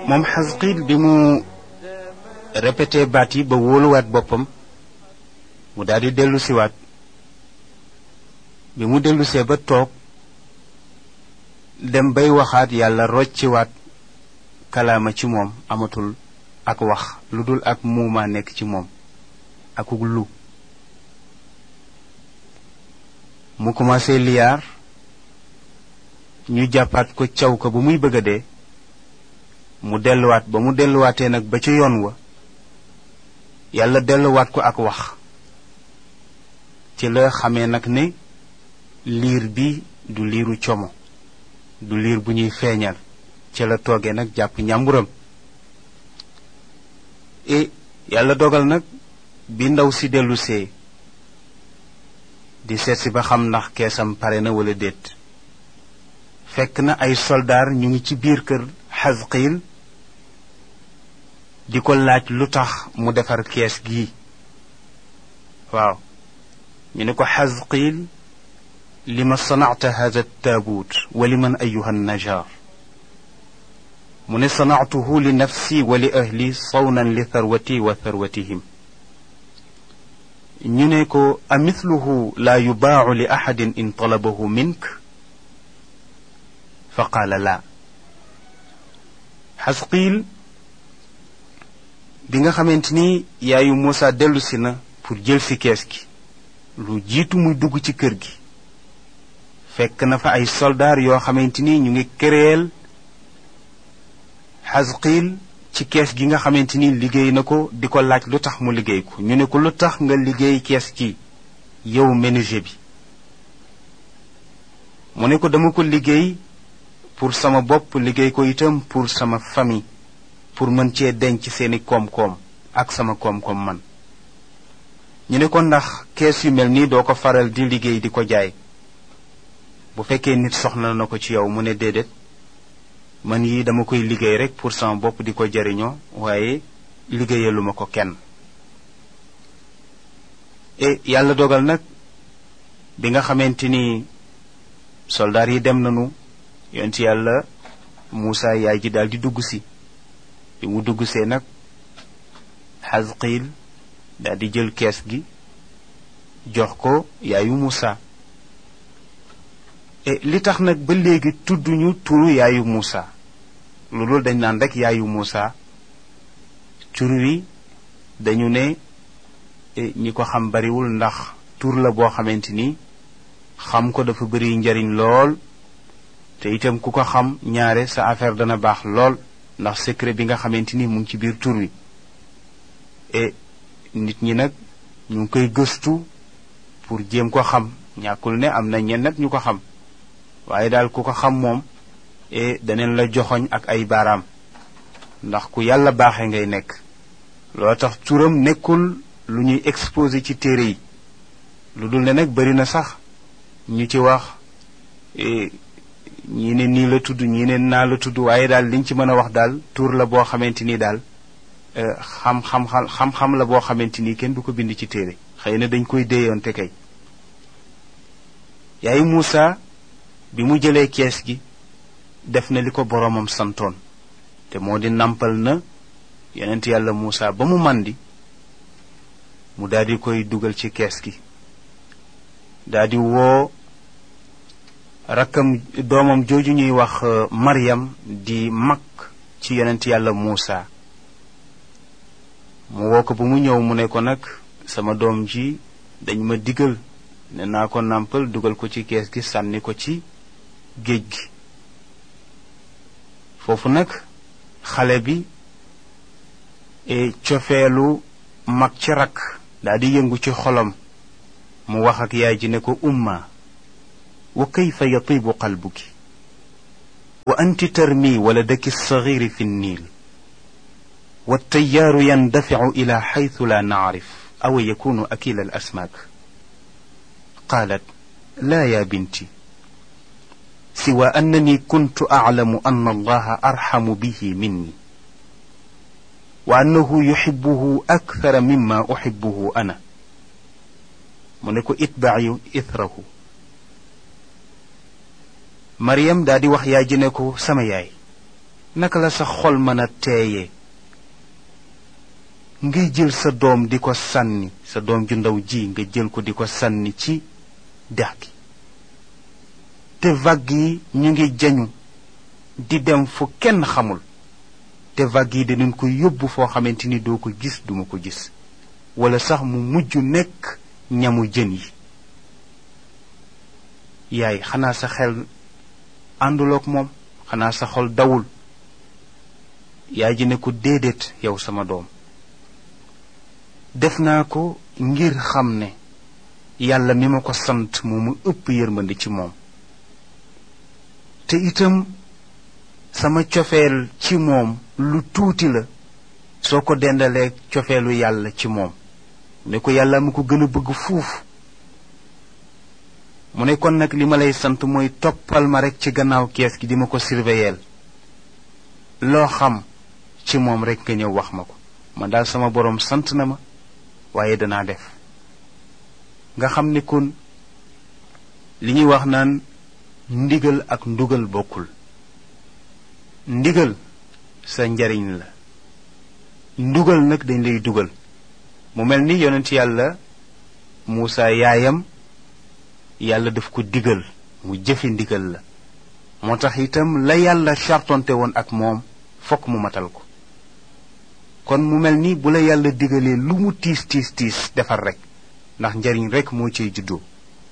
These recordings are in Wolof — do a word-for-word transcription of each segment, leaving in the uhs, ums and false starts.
moom Xasqiil bi mu répété baat yi ba wóoluwaat boppam mu daal di dellu siwaat bi mu dellusee ba toog dem bay waxaat yàlla rocciwaat kalaama ci moom amatul ak wax lu dul ak muumaa nekk ci moom akuk lu mu commencé liyaar ñu jàppaat ko caw ko bu muy bëgg a dee mu delluwaat ba mu delluwaatee nag ba ca yoon wa yàlla delluwaat ko ak wax ci la xamee nag ne liir bi du liiru como du liir bu ñuy feeñal ci la toogee nag jàpp ñàmburam e yàlla dogal nag bi ndaw si dellusee di seetsi ba xam ndax keesam pare na wala déet fekk na ay soldaar ñu ngi ci biir kër Xasqiil di ko laaj lu tax mu defar kees gii waaw ñu ne ko Xasqiil lima sanacta hada taabuut wa liman ayuha najaar mu ne sanactuhu li nafsi wa li ahli sawnan li tharwati wa tharwatihim ñu ne ko amithluhu laa yubaacu li axadin in talabahu mink fa qaala laa Xasqiil bi nga xamante ni yaayu Muusa dellusi na pour jël si kees gi lu jiitu muy dugg ci kër gi fekk na fa ay soldaar yoo xamante ni ñu ngi këreel Xasqiil ci kees gi nga xamante ni liggéey na ko di ko laaj lu tax mu liggéey ko ñu ne ko lu tax nga liggéey kees gi yow menuisier bi mu ne ko dama ko liggéey pour sama bopp liggéey ko itam pour sama famille pour mën cee denc seeni koom-koom ak sama koom-koom man ñu ne ko ndax kees yu mel nii doo ko faral di liggéey di ko jaay bu fekkee nit soxla na ko ci yow mu ne déedéet man yi dama koy liggéey rek pour sama bopp di ko jariñoo waaye liggéeyaluma ko kenn e yàlla dogal nag bi nga xamante ni soldaar yi dem nañu yonent yàlla Muusa yaay ji daal di dugg si bi mu dugg see nag Xasqiil daal di jël kees gi jox ko yaayu Muusa e li tax nag ba léegi tudduñu turu yaayu Muusa loolu dañ naan rek yaayu Muusa tur wi dañu ne ñi ko xam bariwul ndax tur la boo xamante ni xam ko dafa bari njariñ lool te itam ku ko xam ñaare sa affaire dana baax lool ndax secret bi nga xamante ni mu ngi ci biir tur wi e nit ñi nag ñu ngi koy gëstu pour jéem ko xam ñàkkul ne am na ñenn nag ñu ko xam waaye daal ku ko xam moom e daneen la joxoñ ak ay baaraam ndax ku yàlla baaxe ngay nekk loo tax turam nekkul lu ñuy exposé ci téere yi lu dul ne nag bari na sax ñu ci wax ñii ne nii la tudd ñii ne naa la tudd waaye daal liñ ci mën a wax daal tur la boo xamante ni daal xam-xam xam-xam la boo xamante ni kenn du ko bind ci téere xëy na dañ koy déeyoon te kay yaayu Muusa bi mu jëlee kees gi def na li ko boroomam santoon te moo di nampal na yonent yàlla Muusa ba mu màndi mu daldi koy dugal ci kees gi daldi woo rakkam doomam jooju ñuy wax Maryam di mag ci yonent yàlla Muusa mu woo ko ba mu ñëw mu ne ko nag sama doom ji dañ ma digal ne naa ko nàmpal dugal ko ci kees gi sànni ko ci géej gi foofu nag xale bi e cofeelu mag ci rakk daldi yëngu ci xolam mu wax ak yaay ji ne ko umma wa kayfa yatibu qalbuki wa anti tarmi waladaki alsaghiri fi nniil والتيار يندفع إلى حيث لا نعرف أو يكون أكيل الأسماك قالت لا يا بنتي سوى أنني كنت أعلم أن الله أرحم به مني وأنه يحبه أكثر مما أحبه أنا منكو اتبعي إثره مريم دادي وخيا جنكو سما ياي naka la sa xol mën a teeyee ngay jël sa doom di ko sànni sa doom ju ndaw ji nga jël ko di ko sànni ci dex gi te vague yi ñu ngi jañu di dem fu kenn xamul te vague yi dinañ ko yóbbu foo xamante ni doo ko gis duma ko gis wala sax mu mujj nekk ñamu jën yi yaay xanaa sa xel àndulook moom xanaa sa xol dawul yaay ji ne ko déedéet yow sama doom def naa ko ngir xam ne yàlla mi ma ko sant moo mu ëpp yërmande ci moom te itam sama cofeel ci moom lu tuuti la soo ko dendalee cofeelu yàlla ci moom ne ko yàlla mu ko gën a bëgg fuuf mu ne kon nag li ma lay sant mooy toppal ma rekk ci gannaaw kees gi di ma ko surveiller loo xam ci moom rekk nga ñëw wax ma ko man daal sama boroom sant na ma waaye danaa def nga xam ne kon li ñuy wax naan ndigal ak ndugal bokkul ndigal sa njariñ la ndugal nag dañ lay dugal mu mel ni yonent yàlla Muusa yaayam yàlla daf ko digal mu jëfe ndigal la moo tax itam la yàlla chartonte woon ak moom fokk mu matal ko kon mu mel ni bu la yàlla digalee lu mu tiis tiis tiis defar rek ndax njariñ rek moo ciy juddoo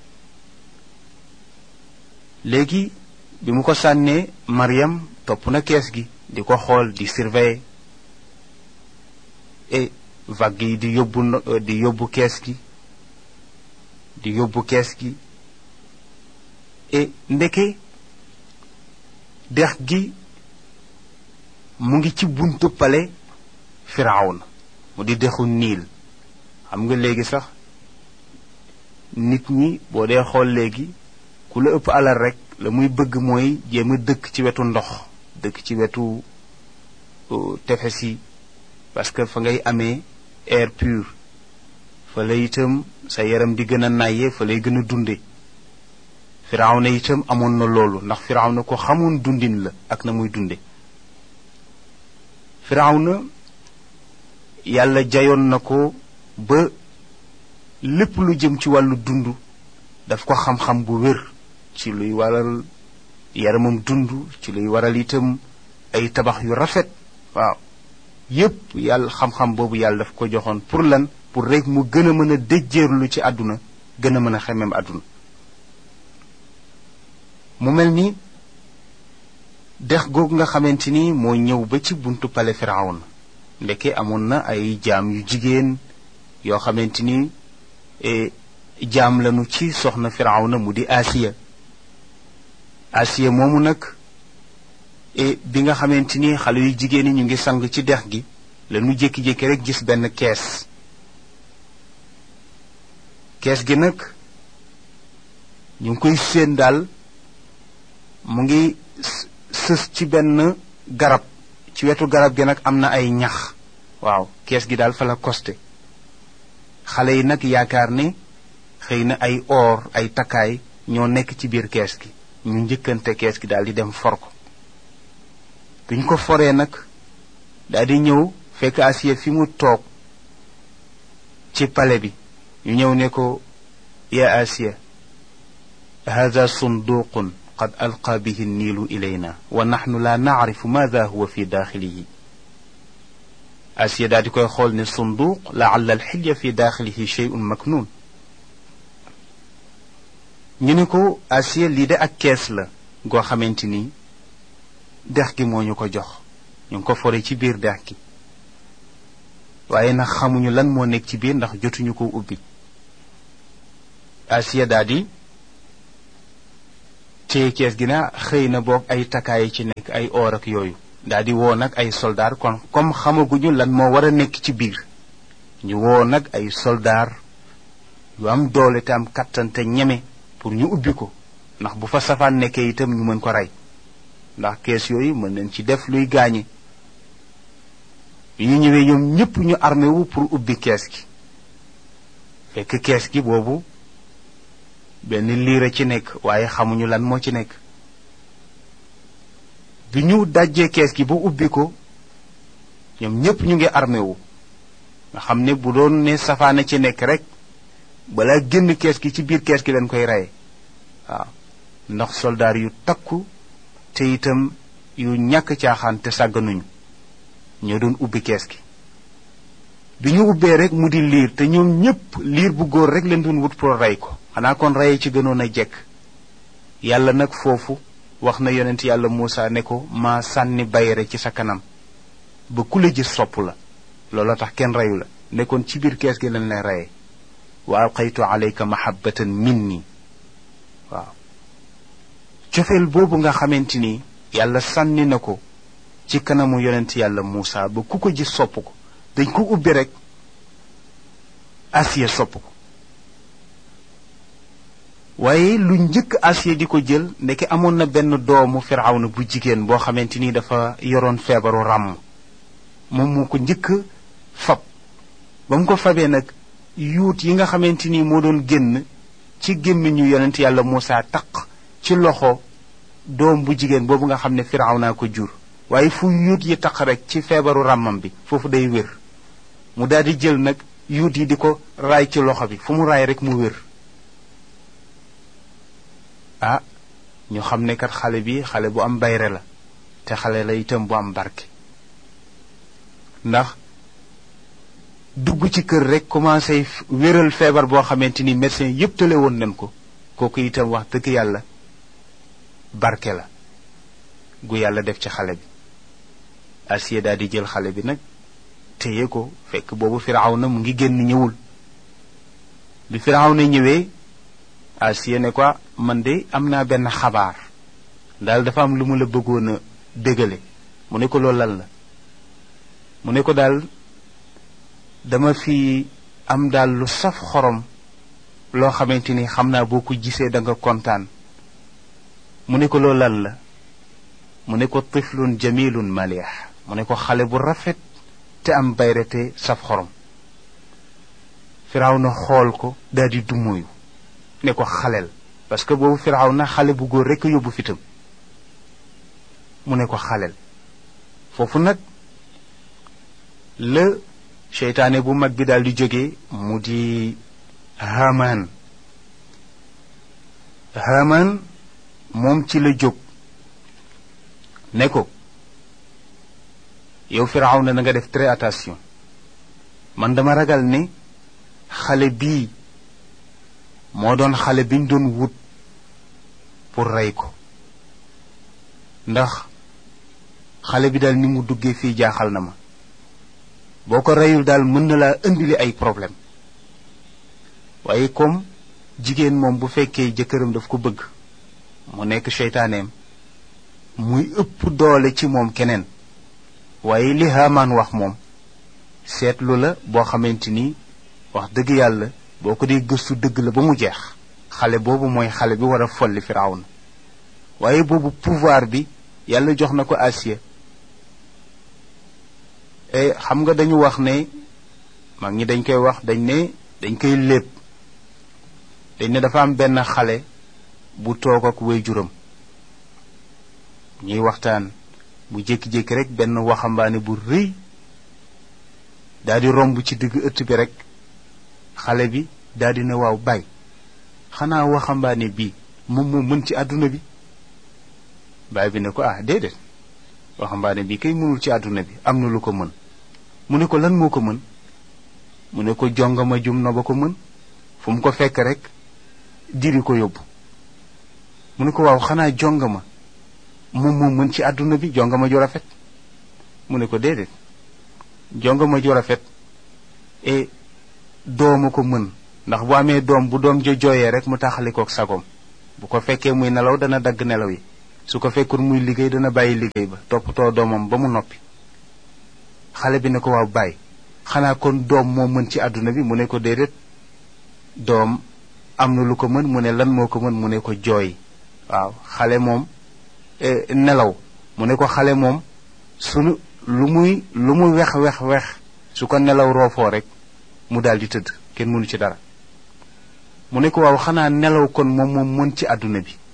léegi bi mu ko sànnee Maryam topp na kees gi di ko xool di surveiller et vague yi di yóbbu di yóbbu kees gi di yóbbu kees gi et ndeke dex gi mu ngi ci buntu pale Firawna mu di dexu Niil xam nga léegi sax nit ñi boo dee xool léegi ku la ëpp alal rek la muy bëgg mooy jéem a dëkk ci wetu ndox dëkk ci wetu tefes yi parce que fa ngay amee air pur fa lay itam sa yaram di gën a nàyyee fa lay gën a dunde Firawna itam amoon na loolu ndax Firawna ko xamoon dundin la ak na muy dunde Firawna yàlla jayoon na ko ba lépp lu jëm ci wàllu dund daf ko xam-xam bu wér ci luy waral yaramam dund ci luy waral itam ay tabax yu rafet waaw yépp yàlla xam-xam boobu yàlla daf ko joxoon pour lan pour rek mu gën a mën a déjjeerlu ci àdduna gën a mën a xemem àdduna mu mel ni dex googu nga xamante ni moo ñëw ba ci buntu pale Firawna ndeke amoon na ay jaam yu jigéen yoo xamante ni jaam lañu ci soxna Firawna mu di Asiya Asiya moomu nag bi nga xamante ni xale yu jigéen yi ñu ngi sang ci dex gi la ñu jékki-jékki rek gis benn kees kees gi nag ñu ngi koy séen daal mu ngi sës ci benn garab ci wetu garab gi nag am na ay ñax waaw kees gi daal fa la costé xale yi nag yaakaar ne xëy na ay or ay takkaay ñoo nekk ci biir kees gi ñu njëkkante kees gi daal di dem for ko biñ ko foree nag daal di ñëw fekk Asiya fi mu toog ci pale bi ñu ñëw ne ko ya Asiya hada sunduqun qad alqa bihi niilu ilayna wa nahnu la naarifu maada huwa fi daaxilihi Asiya daal di koy xool ne sunduq laalla alxilya fi daaxilihi shay'un maknun ñu ne ko Asiya lii de ak kees la goo xamante ni dex gi moo ñu ko jox ñu ngi ko fore ci biir dex gi waaye nag xamuñu lan moo nekk ci biir ndax jotuñu ko ubbi Asiya daal di ci kees gi na xëy na boog ay takkaay ci nekk ay or ak yooyu daal di woo nag ay soldaar kon comme xamaguñu lan moo war a nekk ci biir ñu woo nag ay soldaar yu am doole te am kattan te ñeme pour ñu ubbi ko ndax bu fa safaan nekkee itam ñu mën ko rey ndax kees yooyu mën nañ ci def luy gaañe ñu ñëwee ñoom ñépp ñu armé wu pour ubbi kees gi fekk kees gi boobu benn liira ci nekk waaye xamuñu lan moo ci nekk bi ñu dajjee kees gi ba ubbi ko ñoom ñépp ñu ngi armé wu nga xam ne bu doon ne safaana ci nekk rek balaa génn kees gi ci biir kees gi leen koy reye waaw ndax soldaar yu takku te itam yu ñàkk caaxaan te sàgganuñu ñoo doon ubbi kees gi bi ñu ubbee rek mu di liir te ñoom ñépp liir bu góor rek leen doon wut pour rey ko xanaa kon reye ci gënoon a jekk yàlla nag foofu wax na yonent yàlla Muusa ne ko maa sànni bayre ci sa kanam ba ku la gis sopp la looloo tax kenn reyu la nekkoon ci biir kees gi lañ lay reye wa alqaytu alayka mahabbatan minni waaw cofeel boobu nga xamante ni yàlla sànni na ko ci kanamu yonent yàlla Muusa ba ku ko gis sopp ko dañ ko ubbi rek Asiya sopp ko waaye lu njëkk Asiya di ko jël ndeke amoon na benn doomu Firawna bu jigéen boo xamante ni dafa yoroon feebaru ràmm moom moo ko njëkk fab ba mu ko fabee nag yuut yi nga xamante ni moo doon génn ci gémmiñu yonent yàlla Muusa taq ci loxo doom bu jigéen boobu nga xam ne Firawna ko jur waaye fu yuut yi taq rek ci feebaru ràmmam bi foofu day wér mu daal di jël nag yuut yi di ko raay ci loxo bi fu mu raay rek mu wér ah ñu xam ne kat xale bi xale bu am bayre la te xale la itam bu am barke ndax dugg ci kër rek commencé wéral feebar boo xamante ni médecin yépp tële woon nañ ko kooku itam wax dëgg yàlla barke la gu yàlla def ci xale bi Asiya daal di jël xale bi nag téye ko fekk boobu Firawna mu ngi génn ñëwul bi Firawna ñëwee Asiya ne ko man de am naa benn xabaar daal dafa am lu mu la bëggoon a dégale mu ne ko loolu lan la mu ne ko daal dama fi am daal lu saf xorom loo xamante ni xam naa boo ko gisee da nga kontaan mu ne ko loolu lan la mu ne ko tiflun jamilun malih mu ne ko xale bu rafet te am bayre te saf xorom Firawna xool ko daal di dummuyu ne ko xaleel parce que boobu Firawna xale bu góor rekk yóbbu fitam mu ne ko xaleel foofu nag la seytaane bu mag bi daal di jóge mu di Haamaan Haamaan moom ci la jóg ne ko yow Firawna na nga def très attention man dama ragal ne xale bii moo doon xale biñ doon wut pour rey ko ndax xale bi daal ni mu duggee fii jaaxal na ma boo ko reyul daal mën na laa indili ay problème waaye comme jigéen moom bu fekkee jëkkëram daf ko bëgg mu nekk seytaaneem muy ëpp doole ci moom keneen waaye li Haamaan wax moom seetlu la boo xamante ni wax dëgg yàlla boo ko dee gëstu dëgg la ba mu jeex xale boobu mooy xale bi war a folli Firawna waaye boobu pouvoir bi yàlla jox na ko Asiya e xam nga dañu wax ne mag ñi dañ koy wax dañ ne dañ koy léeb dañ ne dafa am benn xale bu toog ak waajuram ñuy waxtaan mu jékki-jékki rek benn waxambaane bu rëy daal di romb ci digg ëtt bi rek xale bi daal di ne waaw baay xanaa waxambaane bii moom moo mën ci àdduna bi baay bi ne ko ah déedéet waxambaane bii kay mënul ci àdduna bi am na lu ko mën mu ne ko lan moo ko mën mu ne ko jongama jum na ba ko mën fu mu ko fekk rek diri ko yóbbu mu ne ko waaw xanaa jongama moom moo mën ci àdduna bi jongama ju rafet mu ne ko déedéet jongama ju rafet e dooma ko mën ndax bu amee doom bu doom jo jooyee rek mu taxalikook sagom bu ko fekkee muy nelaw dana dagg nelaw yi su ko fekkul muy liggéey dana bàyyi liggéey ba toppatoo doomam ba mu noppi xale bi ne ko waaw bàyyi xanaa kon doom moo mën ci àdduna bi mu ne ko déedéet doom am na lu ko mën mu ne lan moo ko mën mu ne ko jooy waaw xale moom nelaw mu ne ko xale moom sunu lu muy lu mu wex wex wex su ko nelaw roofoo rek mu daal di tëdd kenn mënu ci dara mu ne ko waaw xanaa nelaw kon moom moom mën ci àdduna bi